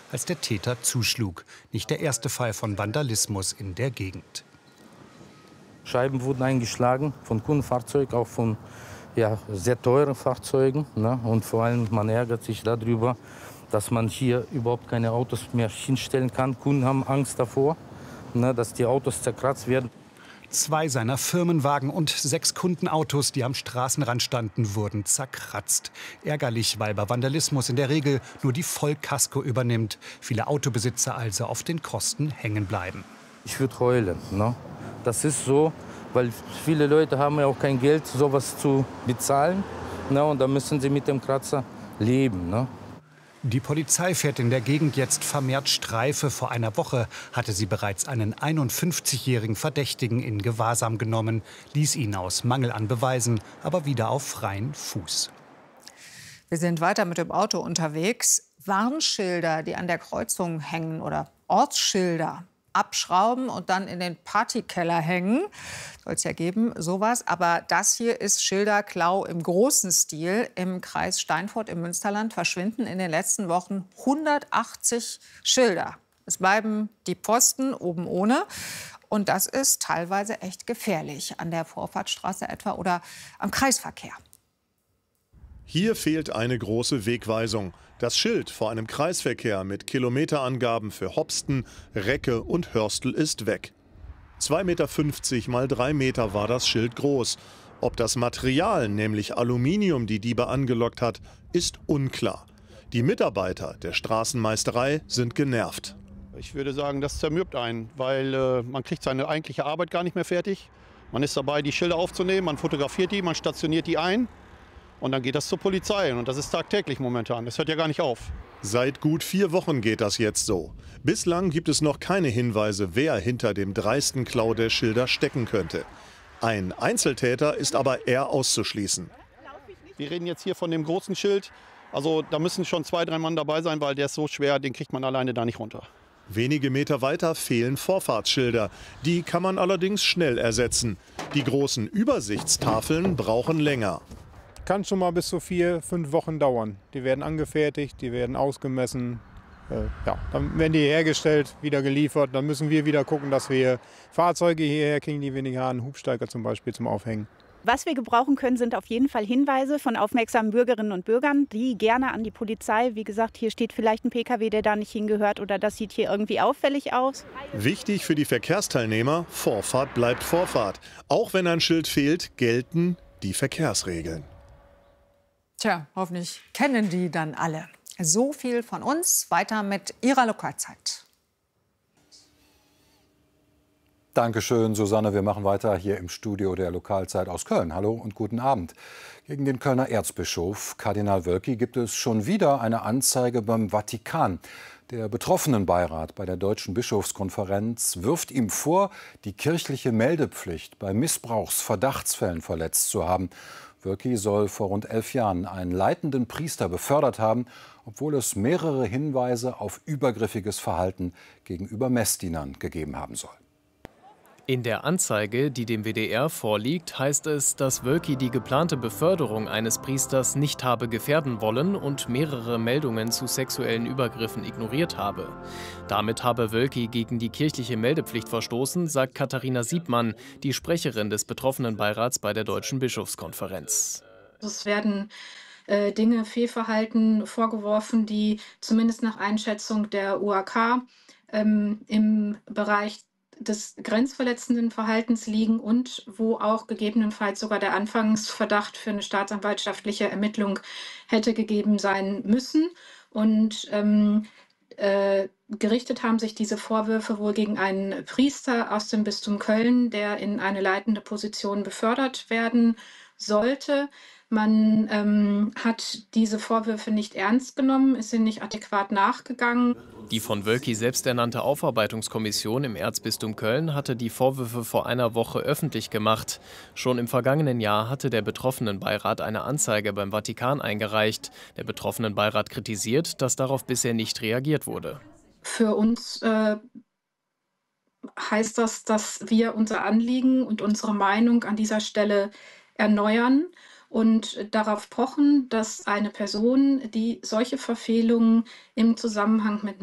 als der Täter zuschlug. Nicht der erste Fall von Vandalismus in der Gegend. Scheiben wurden eingeschlagen von Kundenfahrzeugen, auch von sehr teuren Fahrzeugen. Ne? Und vor allem, man ärgert sich darüber, dass man hier überhaupt keine Autos mehr hinstellen kann. Kunden haben Angst davor, ne, dass die Autos zerkratzt werden. 2 seiner Firmenwagen und 6 Kundenautos, die am Straßenrand standen, wurden zerkratzt. Ärgerlich, weil bei Vandalismus in der Regel nur die Vollkasko übernimmt. Viele Autobesitzer also auf den Kosten hängen bleiben. Ich würde heulen. Ne? Das ist so, weil viele Leute haben ja auch kein Geld, sowas zu bezahlen. Ne? Und da müssen sie mit dem Kratzer leben. Ne? Die Polizei fährt in der Gegend jetzt vermehrt Streife. Vor einer Woche hatte sie bereits einen 51-jährigen Verdächtigen in Gewahrsam genommen, ließ ihn aus Mangel an Beweisen aber wieder auf freien Fuß. Wir sind weiter mit dem Auto unterwegs. Warnschilder, die an der Kreuzung hängen, oder Ortsschilder abschrauben und dann in den Partykeller hängen. Soll es ja geben, sowas. Aber das hier ist Schilderklau im großen Stil. Im Kreis Steinfurt im Münsterland verschwinden in den letzten Wochen 180 Schilder. Es bleiben die Posten oben ohne. Und das ist teilweise echt gefährlich. An der Vorfahrtsstraße etwa oder am Kreisverkehr. Hier fehlt eine große Wegweisung. Das Schild vor einem Kreisverkehr mit Kilometerangaben für Hopsten, Recke und Hörstel ist weg. 2,50 Meter mal 3 Meter war das Schild groß. Ob das Material, nämlich Aluminium, die Diebe angelockt hat, ist unklar. Die Mitarbeiter der Straßenmeisterei sind genervt. Ich würde sagen, das zermürbt einen, weil man kriegt seine eigentliche Arbeit gar nicht mehr fertig. Man ist dabei, die Schilder aufzunehmen, man fotografiert die, man stationiert die ein. Und dann geht das zur Polizei und das ist tagtäglich momentan. Das hört ja gar nicht auf. Seit gut 4 Wochen geht das jetzt so. Bislang gibt es noch keine Hinweise, wer hinter dem dreisten Klau der Schilder stecken könnte. Ein Einzeltäter ist aber eher auszuschließen. Wir reden jetzt hier von dem großen Schild. Also da müssen schon 2, 3 Mann dabei sein, weil der ist so schwer, den kriegt man alleine da nicht runter. Wenige Meter weiter fehlen Vorfahrtsschilder. Die kann man allerdings schnell ersetzen. Die großen Übersichtstafeln brauchen länger. Kann schon mal bis zu 4, 5 Wochen dauern. Die werden angefertigt, die werden ausgemessen. Dann werden die hergestellt, wieder geliefert. Dann müssen wir wieder gucken, dass wir Fahrzeuge hierher kriegen, die wir nicht haben, Hubsteiger zum Beispiel zum Aufhängen. Was wir gebrauchen können, sind auf jeden Fall Hinweise von aufmerksamen Bürgerinnen und Bürgern, die gerne an die Polizei. Wie gesagt, hier steht vielleicht ein Pkw, der da nicht hingehört, oder das sieht hier irgendwie auffällig aus. Wichtig für die Verkehrsteilnehmer: Vorfahrt bleibt Vorfahrt. Auch wenn ein Schild fehlt, gelten die Verkehrsregeln. Tja, hoffentlich kennen die dann alle. So viel von uns. Weiter mit Ihrer Lokalzeit. Dankeschön, Susanne. Wir machen weiter hier im Studio der Lokalzeit aus Köln. Hallo und guten Abend. Gegen den Kölner Erzbischof Kardinal Wölki gibt es schon wieder eine Anzeige beim Vatikan. Der Betroffenenbeirat bei der Deutschen Bischofskonferenz wirft ihm vor, die kirchliche Meldepflicht bei Missbrauchsverdachtsfällen verletzt zu haben. Wölki soll vor rund 11 Jahren einen leitenden Priester befördert haben, obwohl es mehrere Hinweise auf übergriffiges Verhalten gegenüber Messdienern gegeben haben soll. In der Anzeige, die dem WDR vorliegt, heißt es, dass Wölki die geplante Beförderung eines Priesters nicht habe gefährden wollen und mehrere Meldungen zu sexuellen Übergriffen ignoriert habe. Damit habe Wölki gegen die kirchliche Meldepflicht verstoßen, sagt Katharina Siebmann, die Sprecherin des Betroffenenbeirats bei der Deutschen Bischofskonferenz. Es werden Dinge, Fehlverhalten vorgeworfen, die zumindest nach Einschätzung der UAK im Bereich des grenzverletzenden Verhaltens liegen und wo auch gegebenenfalls sogar der Anfangsverdacht für eine staatsanwaltschaftliche Ermittlung hätte gegeben sein müssen. Und gerichtet haben sich diese Vorwürfe wohl gegen einen Priester aus dem Bistum Köln, der in eine leitende Position befördert werden sollte. Man hat diese Vorwürfe nicht ernst genommen, ist ihnen nicht adäquat nachgegangen. Die von Wölki selbst ernannte Aufarbeitungskommission im Erzbistum Köln hatte die Vorwürfe vor einer Woche öffentlich gemacht. Schon im vergangenen Jahr hatte der Betroffenenbeirat eine Anzeige beim Vatikan eingereicht. Der Betroffenenbeirat kritisiert, dass darauf bisher nicht reagiert wurde. Für uns heißt das, dass wir unser Anliegen und unsere Meinung an dieser Stelle erneuern und darauf pochen, dass eine Person, die solche Verfehlungen im Zusammenhang mit